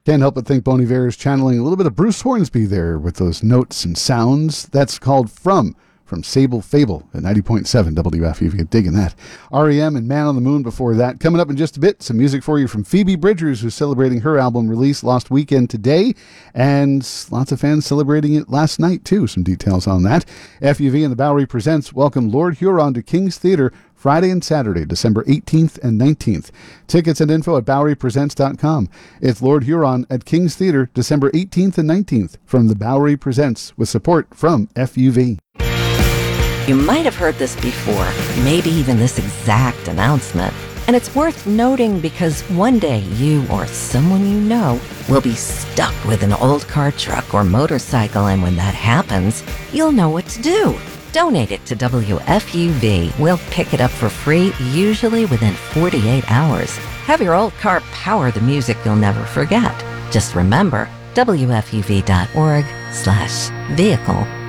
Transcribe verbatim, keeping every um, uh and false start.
Can't help but think Bon Iver is channeling a little bit of Bruce Hornsby there with those notes and sounds. That's called From, from Sable Fable at ninety point seven W F U, if you're digging that. R E M and Man on the Moon before that. Coming up in just a bit, some music for you from Phoebe Bridgers, who's celebrating her album release Lost Weekend today, and lots of fans celebrating it last night, too. Some details on that. F U V and the Bowery Presents welcome Lord Huron to King's Theatre Friday and Saturday, December eighteenth and nineteenth. Tickets and info at bowery presents dot com. It's Lord Huron at King's Theatre, December eighteenth and nineteenth, from the Bowery Presents, with support from F U V. You might have heard this before, maybe even this exact announcement. And it's worth noting because one day you or someone you know will be stuck with an old car, truck, or motorcycle, and when that happens, you'll know what to do. Donate it to W F U V. We'll pick it up for free, usually within forty-eight hours. Have your old car power the music you'll never forget. Just remember, W F U V dot org slash vehicle